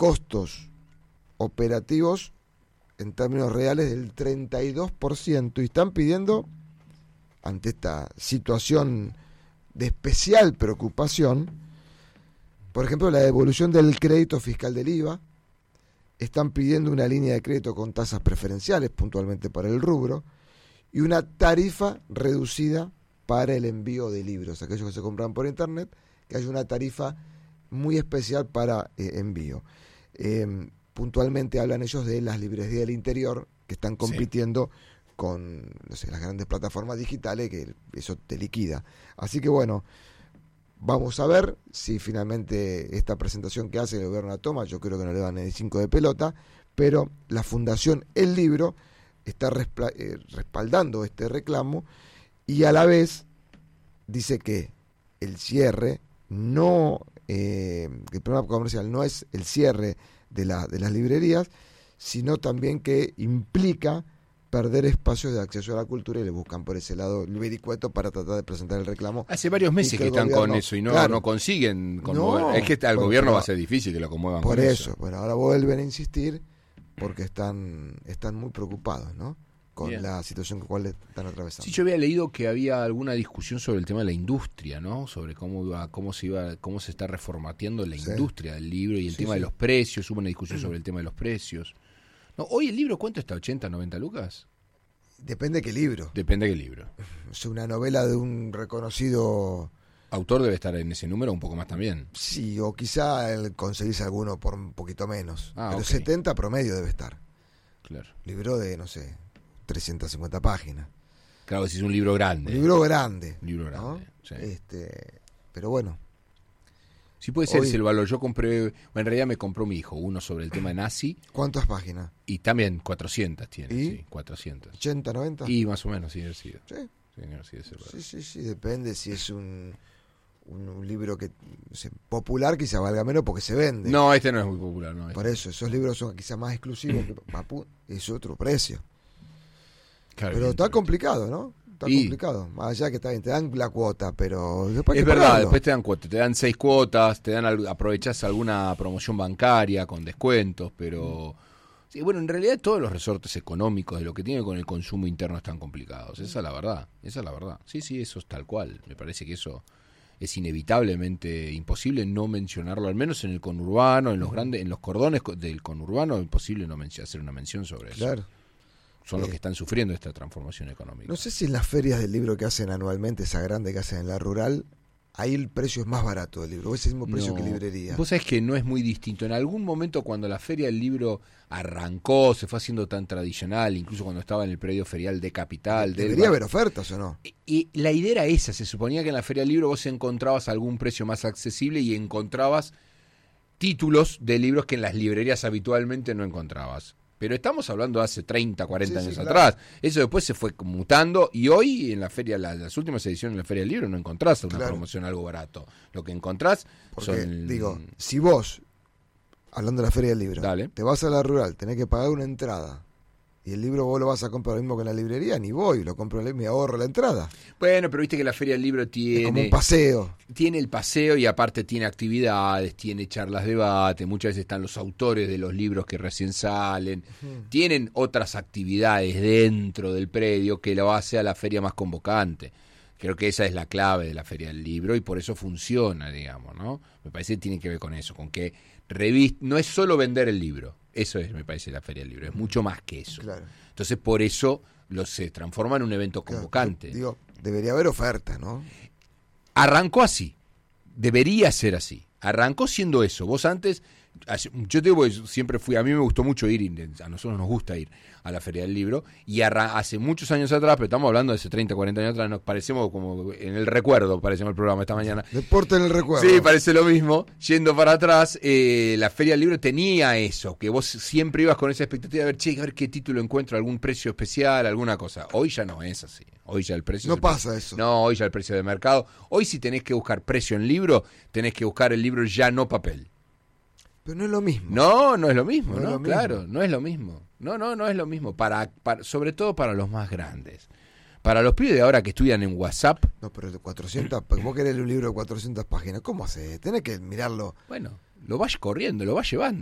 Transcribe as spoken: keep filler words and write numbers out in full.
costos operativos en términos reales del treinta y dos por ciento y están pidiendo, ante esta situación de especial preocupación, por ejemplo, la devolución del crédito fiscal del I V A. Están pidiendo una línea de crédito con tasas preferenciales, puntualmente para el rubro, y una tarifa reducida para el envío de libros, aquellos que se compran por internet, que haya una tarifa muy especial para eh, envío. Eh, puntualmente hablan ellos de las librerías del interior que están compitiendo sí. con no sé, las grandes plataformas digitales, que eso te liquida. Así que bueno, vamos a ver si finalmente esta presentación que hace el gobierno la toma. Yo creo que no le van a cinco de pelota, pero la Fundación El Libro está respla- eh, respaldando este reclamo y a la vez dice que el cierre no, eh, el programa comercial no es el cierre de, la, de las librerías, sino también que implica perder espacios de acceso a la cultura y le buscan por ese lado el vericueto para tratar de presentar el reclamo. Hace varios meses que, que están gobierno, con eso y no, claro, no consiguen conmover. No, es que al bueno, gobierno va a ser difícil que lo conmuevan por con eso. eso. Bueno, ahora vuelven a insistir porque están, están muy preocupados, ¿no? Con Bien. la situación con la cual están atravesando. Sí, yo había leído que había alguna discusión sobre el tema de la industria, ¿no? Sobre cómo iba, cómo se iba, cómo se está reformateando la sí. industria del libro y el sí, tema sí. de los precios. Hubo una discusión sobre el tema de los precios. No, hoy el libro, ¿cuánto está? ¿ochenta, noventa lucas? Depende de qué libro. Depende de qué libro. Es una novela de un reconocido autor, debe estar en ese número, un poco más también. Sí, o quizá el conseguirse alguno por un poquito menos. Ah, pero okay. setenta promedio debe estar. Claro. Libro de, no sé, trescientas cincuenta páginas. Claro, si es un libro grande. Un libro grande. Un libro grande, ¿no? Sí. Este, pero bueno. Sí puede ser Hoy, ese el valor. Yo compré, bueno, en realidad me compró mi hijo, uno sobre el tema nazi. ¿Cuántas páginas? Y también cuatrocientas tiene, ¿Y? sí, cuatrocientas. ¿ochenta, noventa? Y más o menos, sí, debe ser. Sí. Señor, sí, ese sí, sí, sí, depende si es un, un, un libro que no sé, popular, quizá valga menos porque se vende. No, este no es muy popular. No, este. Por eso, esos libros son quizá más exclusivos, que papu, es otro precio. Claro, pero está bien, complicado, ¿no? Está y... complicado. Más allá que está bien, te dan la cuota, pero después es que verdad, pagarlo. después te dan cuotas, te dan seis cuotas, te dan aprovechás alguna promoción bancaria con descuentos, pero mm. sí, bueno, en realidad todos los resortes económicos de lo que tiene con el consumo interno están complicados. Esa es la verdad, esa es la verdad. Sí, sí, eso es tal cual. Me parece que eso es inevitablemente imposible no mencionarlo, al menos en el conurbano, en los grandes, en los cordones del conurbano, es imposible no men- hacer una mención sobre eso. Claro. Son los que están sufriendo esta transformación económica. No sé si en las ferias del libro que hacen anualmente, esa grande que hacen en la rural, ahí el precio es más barato del libro, o es el mismo precio no, que librería. Vos sabés que no es muy distinto. En algún momento cuando la feria del libro arrancó, se fue haciendo tan tradicional, incluso cuando estaba en el predio ferial de Capital. ¿Debería del... haber ofertas o no? Y, y la idea era esa, se suponía que en la feria del libro vos encontrabas algún precio más accesible y encontrabas títulos de libros que en las librerías habitualmente no encontrabas. Pero estamos hablando de hace treinta, cuarenta sí, años sí, atrás. Claro. Eso después se fue mutando y hoy en la feria, la, las últimas ediciones de la Feria del Libro no encontrás una claro. promoción algo barato. Lo que encontrás Porque, son... digo, si vos, hablando de la Feria del Libro, Dale. te vas a la rural, tenés que pagar una entrada y el libro vos lo vas a comprar lo mismo que en la librería, ni voy, lo compro y me ahorro la entrada. Bueno, pero viste que la Feria del Libro tiene... Es como un paseo. Tiene el paseo y aparte tiene actividades, tiene charlas de debate, muchas veces están los autores de los libros que recién salen, uh-huh. tienen otras actividades dentro del predio que lo hace a la feria más convocante. Creo que esa es la clave de la Feria del Libro y por eso funciona, digamos, ¿no? Me parece que tiene que ver con eso, con que revist- no es solo vender el libro. Eso es, me parece, la Feria del Libro. Es mucho más que eso. Claro. Entonces, por eso lo, se transforma en un evento convocante. Claro, digo, debería haber oferta, ¿no? Arrancó así. Debería ser así. Arrancó siendo eso. Vos antes... Yo te digo, siempre fui... A mí me gustó mucho ir, a nosotros nos gusta ir a la Feria del Libro, y arra, hace muchos años atrás, pero estamos hablando de hace treinta, cuarenta años atrás, nos parecemos como en el recuerdo, parecemos el programa esta mañana. Deporte en el recuerdo. Sí, parece lo mismo. Yendo para atrás, eh, la Feria del Libro tenía eso, que vos siempre ibas con esa expectativa de ver, che, a ver qué título encuentro, algún precio especial, alguna cosa. Hoy ya no es así. Hoy ya el precio... No el pasa precio. eso. No, hoy ya el precio de mercado. Hoy si tenés que buscar precio en libro, tenés que buscar el libro ya no papel. Pero no es lo mismo. No, no es lo mismo, no, ¿no? Es lo claro, mismo. no es lo mismo. No, no, no es lo mismo. Para, para, sobre todo para los más grandes. Para los pibes de ahora que estudian en WhatsApp. No, pero de cuatrocientas, vos querés un libro de cuatrocientas páginas, ¿cómo haces? Tenés que mirarlo. Bueno, lo vas corriendo, lo vas llevando.